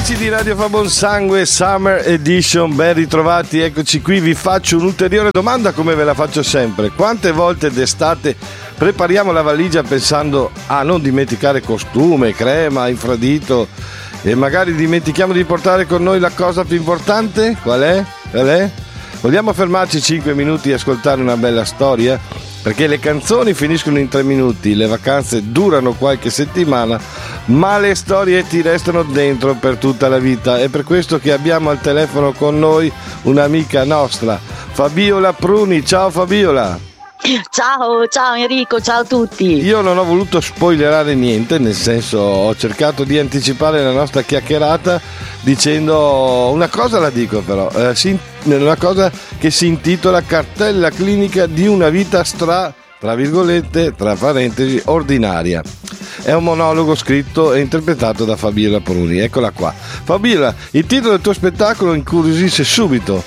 Amici di Radio Fa Buon Sangue Summer Edition, ben ritrovati, eccoci qui. Vi faccio un'ulteriore domanda come ve la faccio sempre. Quante volte d'estate prepariamo la valigia pensando a non dimenticare costume, crema, infradito e magari dimentichiamo di portare con noi la cosa più importante? Qual è? Vogliamo fermarci 5 minuti e ascoltare una bella storia? Perché le canzoni finiscono in 3 minuti, le vacanze durano qualche settimana, ma le storie ti restano dentro per tutta la vita. È per questo che abbiamo al telefono con noi un'amica nostra, Fabiola Pruni. Ciao Fabiola. Ciao Enrico, ciao a tutti. Io non ho voluto spoilerare niente, nel senso ho cercato di anticipare la nostra chiacchierata dicendo una cosa, la dico però, una cosa che si intitola Cartella clinica di una vita tra virgolette, tra parentesi, ordinaria. È un monologo scritto e interpretato da Fabiola Pruni. Eccola qua. Fabiola, il titolo del tuo spettacolo incuriosisce subito.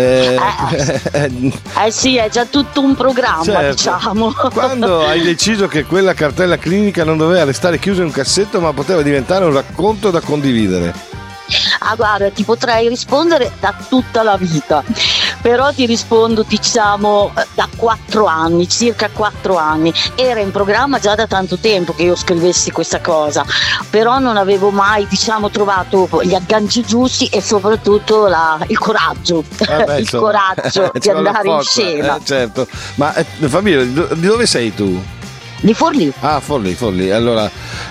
Sì, è già tutto un programma, certo. Diciamo. Quando hai deciso che quella cartella clinica non doveva restare chiusa in un cassetto, ma poteva diventare un racconto da condividere? Guarda, ti potrei rispondere da tutta la vita, però ti rispondo diciamo da 4 anni, circa 4 anni. Era in programma già da tanto tempo che io scrivessi questa cosa, però non avevo mai trovato gli agganci giusti e soprattutto il coraggio, il coraggio di andare in scena. Certo, ma Fabiola, di dove sei tu? Di Forlì. Ah, Forlì. Allora,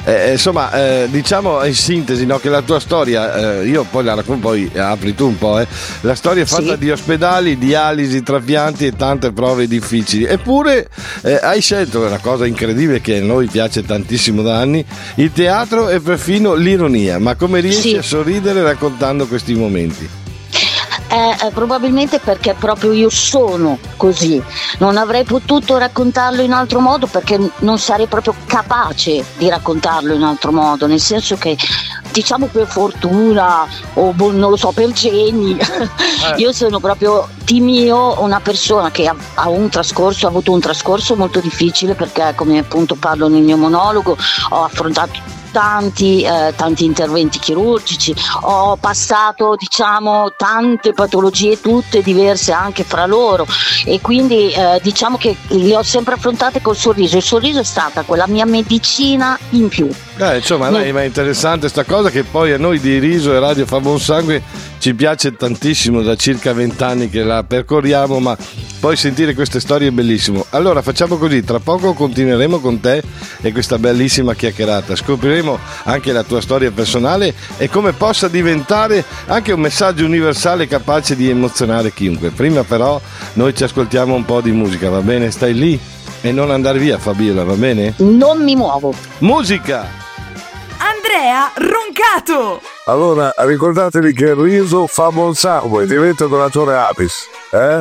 diciamo in sintesi, no, che la tua storia, io poi la racconto, poi apri tu un po', la storia è fatta di ospedali, dialisi, trapianti e tante prove difficili. Eppure hai scelto una cosa incredibile che a noi piace tantissimo da anni, il teatro e perfino l'ironia. Ma come riesci a sorridere raccontando questi momenti? Probabilmente perché proprio io sono così, non avrei potuto raccontarlo in altro modo perché non sarei proprio capace di raccontarlo in altro modo, nel senso che diciamo per fortuna o non lo so, per geni io sono proprio di mio una persona che ha avuto un trascorso molto difficile, perché come appunto parlo nel mio monologo ho affrontato tanti interventi chirurgici, ho passato tante patologie, tutte diverse anche fra loro, e quindi diciamo che le ho sempre affrontate col sorriso. Il sorriso è stata quella mia medicina in più. Insomma, ma è interessante sta cosa, che poi a noi di Riso e Radio Fa Buon Sangue ci piace tantissimo, da circa 20 anni che la percorriamo, ma poi sentire queste storie è bellissimo. Allora facciamo così, tra poco continueremo con te e questa bellissima chiacchierata, scopriremo anche la tua storia personale e come possa diventare anche un messaggio universale capace di emozionare chiunque. Prima però noi ci ascoltiamo un po' di musica, va bene? Stai lì e non andare via, Fabiola, va bene? Non mi muovo. Musica! Andrea Roncato. Allora ricordatevi che il riso fa buon sangue, diventa donatore Apis,